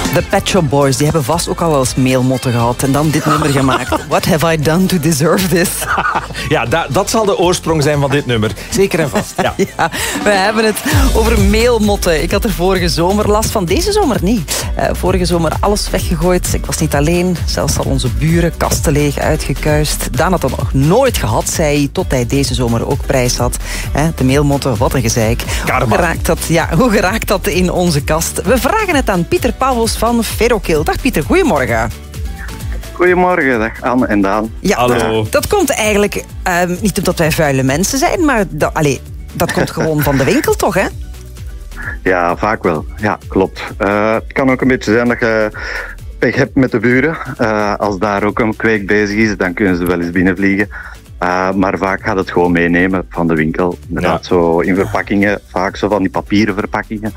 De Pet Shop Boys, die hebben vast ook al wel eens meelmotten gehad en dan dit nummer gemaakt. What have I done to deserve this? Ja, dat zal de oorsprong zijn van dit nummer. Zeker en vast. Ja. Ja, we hebben het over meelmotten. Ik had er vorige zomer last van. Deze zomer niet. Vorige zomer alles weggegooid. Ik was niet alleen. Zelfs al onze buren, kasten leeg, uitgekuist. Daan had dat nog nooit gehad, zei hij, tot hij deze zomer ook prijs had. De meelmotten, wat een gezeik. Hoe geraakt dat in onze kast? We vragen het aan Pieter Pauwels van Ferrokill. Dag Pieter, goedemorgen. Goedemorgen, dag Anne en Daan. Ja, hallo. Dat komt eigenlijk niet omdat wij vuile mensen zijn, maar dat komt gewoon van de winkel toch, hè? Ja, vaak wel. Ja, klopt. Het kan ook een beetje zijn dat je pech hebt met de buren. Als daar ook een kweek bezig is, dan kunnen ze wel eens binnenvliegen. Maar vaak gaat het gewoon meenemen van de winkel. Inderdaad, zo in verpakkingen, vaak zo van die papieren verpakkingen.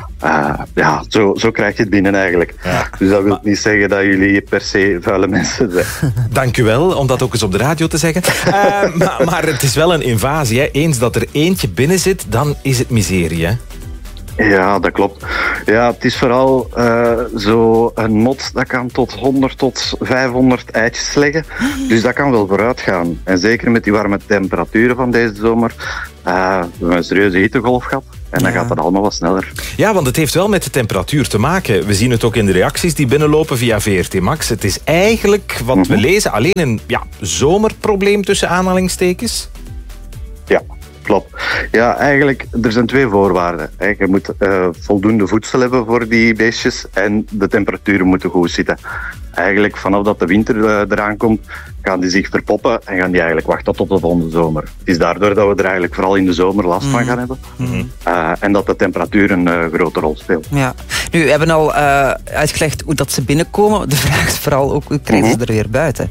Zo krijg je het binnen eigenlijk. Ja. Dus dat wil niet zeggen dat jullie per se vuile mensen zijn. Dank u wel, om dat ook eens op de radio te zeggen. Maar het is wel een invasie. Hè. Eens dat er eentje binnen zit, dan is het miserie. Hè? Ja, dat klopt. Ja, het is vooral zo een mot dat kan tot 100 tot 500 eitjes leggen. Dus dat kan wel vooruit gaan. En zeker met die warme temperaturen van deze zomer. We hebben een serieuze hittegolf gehad. En dan gaat dat allemaal wat sneller. Ja, want het heeft wel met de temperatuur te maken. We zien het ook in de reacties die binnenlopen via VRT Max. Het is eigenlijk, wat we lezen, alleen een zomerprobleem tussen aanhalingstekens. Ja. Klopt. Ja, eigenlijk, er zijn twee voorwaarden. Je moet voldoende voedsel hebben voor die beestjes en de temperaturen moeten goed zitten. Eigenlijk, vanaf dat de winter eraan komt, gaan die zich verpoppen en gaan die eigenlijk wachten tot de volgende zomer. Het is daardoor dat we er eigenlijk vooral in de zomer last van gaan hebben. En dat de temperatuur een grote rol speelt. Ja. Nu, we hebben al uitgelegd hoe dat ze binnenkomen. De vraag is vooral ook, hoe krijgen ze er weer buiten?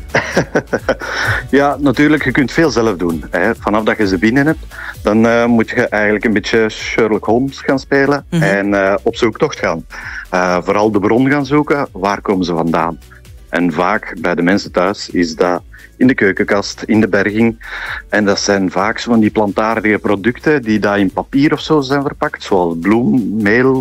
Ja, natuurlijk, je kunt veel zelf doen. Hè. Vanaf dat je ze binnen hebt, dan moet je eigenlijk een beetje Sherlock Holmes gaan spelen en op zoektocht gaan. Vooral de bron gaan zoeken, waar komen ze vandaan? En vaak bij de mensen thuis is dat in de keukenkast, in de berging. En dat zijn vaak zo van die plantaardige producten die daar in papier of zo zijn verpakt. Zoals bloem, meel,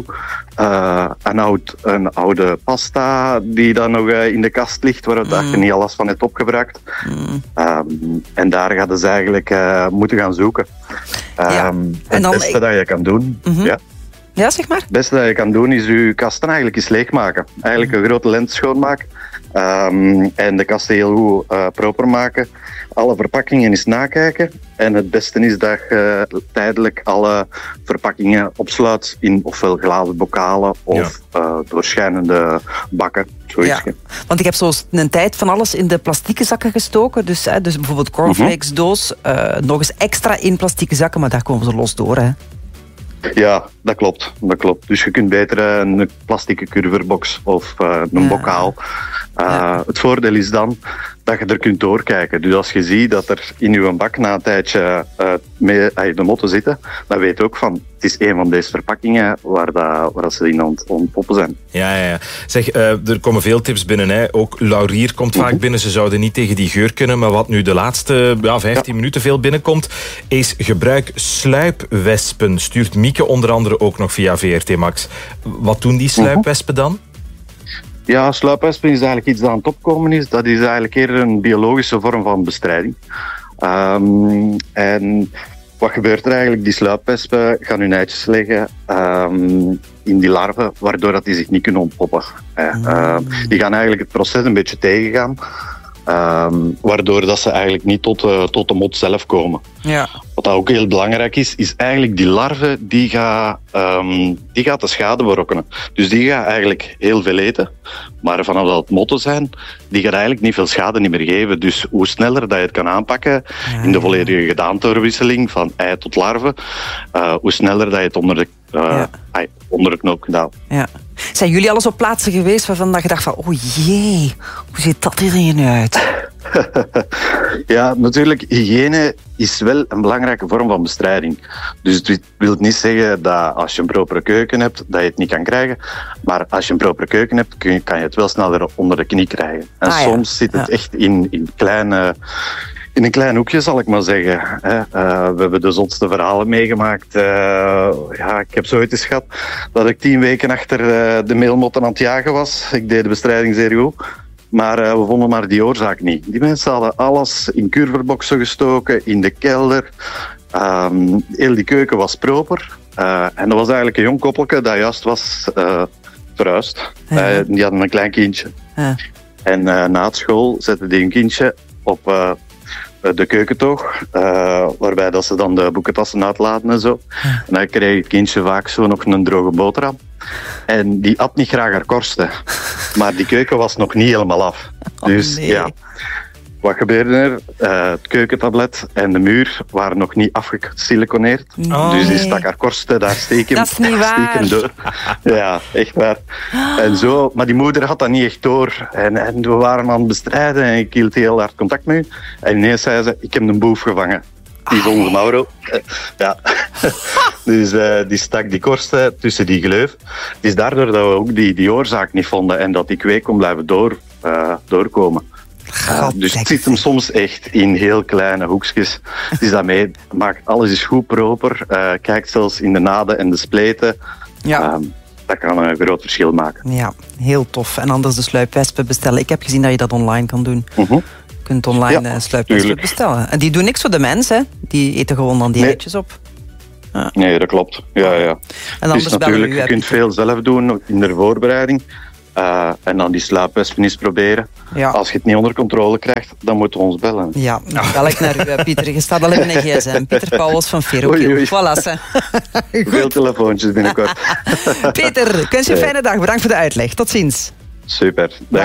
een oude pasta die dan nog in de kast ligt, waar je niet alles van hebt opgebruikt. En daar gaan ze eigenlijk moeten gaan zoeken. Het beste dat je kan doen... Ja, zeg maar. Het beste dat je kan doen is je kasten eigenlijk eens leegmaken. Eigenlijk een grote lens schoonmaken. En de kasten heel goed proper maken. Alle verpakkingen eens nakijken. En het beste is dat je tijdelijk alle verpakkingen opsluit in ofwel glazen bokalen of doorschijnende bakken. Ja, want ik heb zo een tijd van alles in de plastieke zakken gestoken. Dus bijvoorbeeld cornflakes doos. Nog eens extra in plastieke zakken, maar daar komen ze los door, hè. Ja, dat klopt. Dus je kunt beter een plastieke curverbox of een bokaal. Het voordeel is dan dat je er kunt doorkijken. Dus als je ziet dat er in je bak na een tijdje de motten zitten, dan weet je ook van, het is een van deze verpakkingen waar ze in aan het ontpoppen zijn. Ja. Zeg, er komen veel tips binnen. Hè. Ook Laurier komt vaak binnen. Ze zouden niet tegen die geur kunnen. Maar wat nu de laatste 15 minuten veel binnenkomt, is gebruik sluipwespen. Stuurt Mieke onder andere ook nog via VRT Max. Wat doen die sluipwespen dan? Ja, sluipwespen is eigenlijk iets dat aan het opkomen is. Dat is eigenlijk eerder een biologische vorm van bestrijding. En wat gebeurt er eigenlijk? Die sluipwespen gaan hun eitjes leggen in die larven, waardoor dat die zich niet kunnen ontpoppen. Die gaan eigenlijk het proces een beetje tegengaan. Waardoor dat ze eigenlijk niet tot de mot zelf komen. Ja. Wat ook heel belangrijk is eigenlijk die larve die gaat de schade berokkenen. Dus die gaat eigenlijk heel veel eten. Maar vanaf dat het motten zijn, die gaat eigenlijk niet veel schade niet meer geven. Dus hoe sneller dat je het kan aanpakken in de volledige gedaanteverwisseling van ei tot larve, hoe sneller dat je het onder de knoop kunt houden. Ja. Zijn jullie al eens op plaatsen geweest waarvan je dacht van, oh jee, hoe ziet dat hier nu uit? Ja, natuurlijk, hygiëne is wel een belangrijke vorm van bestrijding. Dus het wil niet zeggen dat als je een propere keuken hebt, dat je het niet kan krijgen. Maar als je een propere keuken hebt, kan je het wel sneller onder de knie krijgen. En soms zit het echt in In een klein hoekje, zal ik maar zeggen. We hebben de zotste verhalen meegemaakt. Ik heb zo ooit eens gehad dat ik 10 weken achter de meelmotten aan het jagen was. Ik deed de bestrijding zeer goed. Maar we vonden maar die oorzaak niet. Die mensen hadden alles in curverboxen gestoken, in de kelder. Heel die keuken was proper. En dat was eigenlijk een jong koppeltje dat juist was verhuisd. Die hadden een klein kindje. En na het school zette die een kindje op de keukentoog, waarbij dat ze dan de boekentassen uitlaten en zo. En dan kreeg het kindje vaak zo nog een droge boterham. En die at niet graag haar korsten. Maar die keuken was nog niet helemaal af. Dus ja, wat gebeurde er? Het keukentablet en de muur waren nog niet afgesiliconeerd. Dus die stak haar korsten daar stiekem door. Ja, echt waar. En zo, maar die moeder had dat niet echt door. En we waren aan het bestrijden en ik hield heel hard contact met u. En ineens zei ze, ik heb een boef gevangen. Die is onze Mauro. Ja. Dus die stak die korsten tussen die gleuf. Het is daardoor dat we ook die oorzaak niet vonden en dat die kweek kon blijven doorkomen. Dus het zit hem soms echt in heel kleine hoekjes. Het is daarmee, alles is goed proper. Kijk zelfs in de naden en de spleten. Ja. Dat kan een groot verschil maken. Ja, heel tof. En anders de sluipwespen bestellen. Ik heb gezien dat je dat online kan doen. Je kunt online sluipwespen bestellen. En die doen niks voor de mens, hè? Die eten gewoon dan die eitjes op. Ja. Nee, dat klopt. Ja. En dus natuurlijk, je kunt veel zelf doen in de voorbereiding. En dan die sluipwespen eens proberen. Ja. Als je het niet onder controle krijgt, dan moeten we ons bellen. Ja, dan bel ik naar u, Pieter. Je staat al in een gsm. Pieter Pauwels van Ferrokiel. Voilà, ze. Veel telefoontjes binnenkort. Peter, wens je een fijne dag. Bedankt voor de uitleg. Tot ziens. Super, dank.